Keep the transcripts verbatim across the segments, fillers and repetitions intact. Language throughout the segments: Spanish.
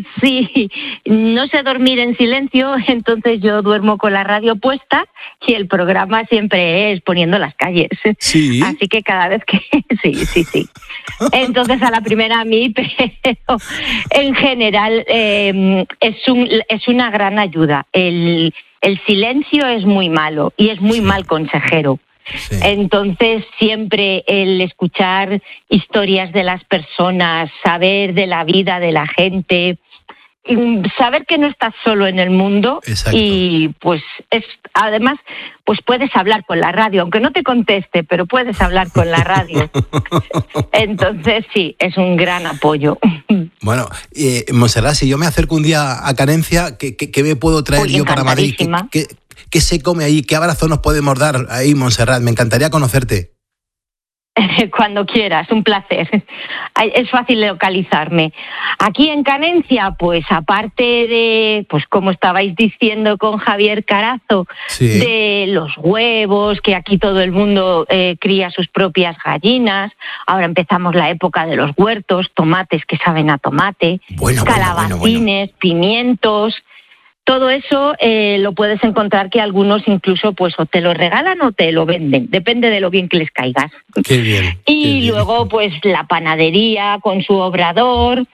Sí, no sé dormir en silencio, entonces yo duermo con la radio puesta y el programa siempre es poniendo las calles. Sí. Así que cada vez que... Sí, sí, sí. Entonces a la primera a mí, pero en general eh, es, un, es una gran ayuda. El, el silencio es muy malo y es muy Sí. mal consejero. Sí. Entonces siempre el escuchar historias de las personas, saber de la vida de la gente, saber que no estás solo en el mundo. Exacto. Y pues es además pues puedes hablar con la radio, aunque no te conteste, pero puedes hablar con la radio. Entonces sí, es un gran apoyo. Bueno, eh, Montserrat, si yo me acerco un día a Canencia, ¿qué, qué, qué me puedo traer Uy, yo para Madrid? ¿Qué, qué, ¿Qué se come ahí? ¿Qué abrazo nos podemos dar ahí, Montserrat? Me encantaría conocerte. Cuando quieras, un placer. Es fácil localizarme. Aquí en Canencia, pues aparte de, pues como estabais diciendo con Javier Carazo, Sí. de los huevos, que aquí todo el mundo eh, cría sus propias gallinas. Ahora empezamos la época de los huertos, tomates que saben a tomate, Bueno, calabacines, bueno, bueno, bueno. pimientos. Todo eso eh, lo puedes encontrar que algunos incluso pues o te lo regalan o te lo venden, depende de lo bien que les caigas. Qué bien. Y qué bien. luego pues la panadería con su obrador.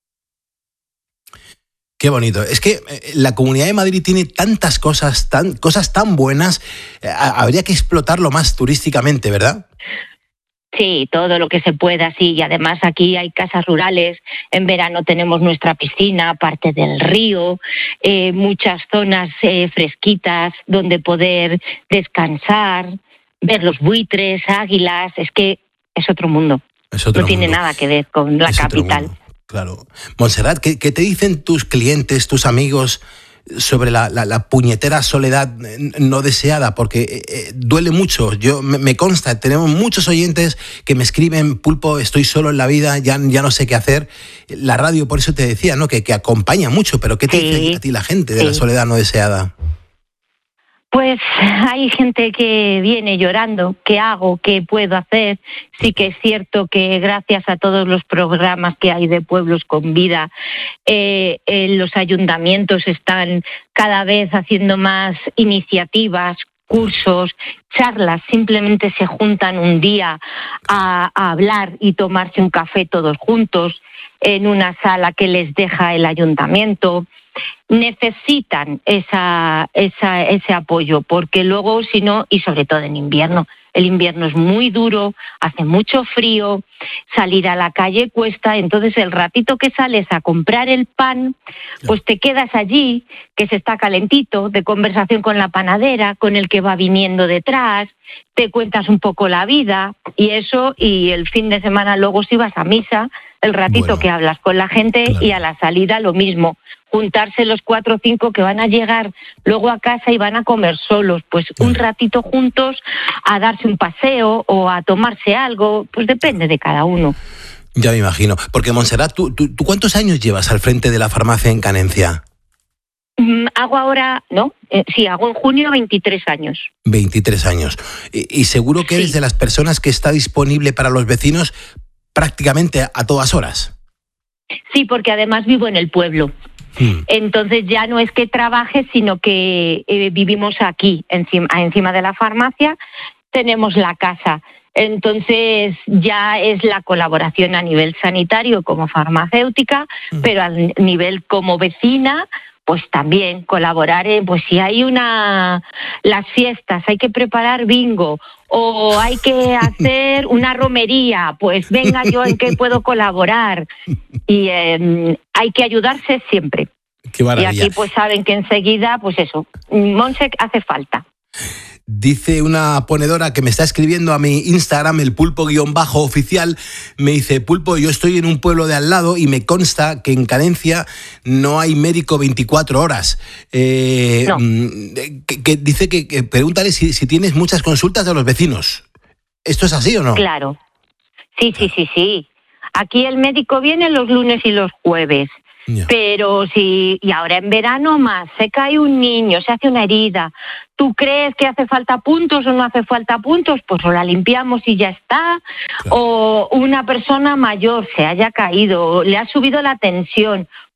Qué bonito. Es que la Comunidad de Madrid tiene tantas cosas, tan, cosas tan buenas, eh, habría que explotarlo más turísticamente, ¿verdad? Sí, todo lo que se pueda, sí. Y además aquí hay casas rurales, en verano tenemos nuestra piscina, parte del río, eh, muchas zonas eh, fresquitas donde poder descansar, ver los buitres, águilas, es que es otro mundo. Es otro no tiene mundo. nada que ver con la Es otro capital. mundo, claro. Montserrat, ¿qué, ¿qué te dicen tus clientes, tus amigos sobre la, la, la puñetera soledad no deseada? Porque eh, duele mucho. Yo me, me consta, tenemos muchos oyentes que me escriben: Pulpo, estoy solo en la vida, ya, ya no sé qué hacer. La radio, por eso te decía, ¿no? Que, que acompaña mucho, pero ¿qué te Sí, dice a ti la gente de sí. la soledad no deseada? Pues hay gente que viene llorando, ¿qué hago? ¿Qué puedo hacer? Sí que es cierto que gracias a todos los programas que hay de Pueblos con Vida, eh, eh, los ayuntamientos están cada vez haciendo más iniciativas, cursos, charlas, simplemente se juntan un día a, a hablar y tomarse un café todos juntos en una sala que les deja el ayuntamiento. Necesitan esa, esa, ese apoyo, porque luego, si no, y sobre todo en invierno, el invierno es muy duro, hace mucho frío, salir a la calle cuesta, entonces el ratito que sales a comprar el pan, pues te quedas allí, que se está calentito, de conversación con la panadera, con el que va viniendo detrás, te cuentas un poco la vida, y eso, y el fin de semana luego si vas a misa, el ratito Bueno, que hablas con la gente, claro. Y a la salida lo mismo, juntarse los cuatro o cinco que van a llegar luego a casa y van a comer solos, pues un ratito juntos a darse un paseo o a tomarse algo, pues depende de cada uno. Ya me imagino. Porque, Montserrat, ¿tú, tú, ¿tú cuántos años llevas al frente de la farmacia en Canencia? Mm, hago ahora, ¿no? Eh, sí, hago en junio veintitrés años. veintitrés años. Y, y seguro que eres Sí. de las personas que está disponible para los vecinos prácticamente a todas horas. Sí, porque además vivo en el pueblo. Hmm. Entonces ya no es que trabaje, sino que eh, vivimos aquí, encima, encima de la farmacia, tenemos la casa. Entonces ya es la colaboración a nivel sanitario como farmacéutica, Hmm. pero a nivel como vecina, pues también colaborar en, pues si hay una, las fiestas, hay que preparar bingo o hay que hacer una romería, pues venga yo en qué puedo colaborar. Y eh, hay que ayudarse siempre. Qué maravilla. Y aquí pues saben que enseguida, pues eso, Monse hace falta. Dice una ponedora que me está escribiendo a mi Instagram, el pulpo-oficial, me dice: Pulpo, yo estoy en un pueblo de al lado y me consta que en Canencia no hay médico veinticuatro horas. Eh, No. que, que dice que, que pregúntale si, si tienes muchas consultas de los vecinos. ¿Esto es así o no? Claro. Sí, sí, sí, sí. Aquí el médico viene los lunes y los jueves. Ya. Pero si, y ahora en verano más, se cae un niño, se hace una herida, ¿tú crees que hace falta puntos o no hace falta puntos? Pues o la limpiamos y ya está, Claro. o una persona mayor se haya caído, le ha subido la tensión,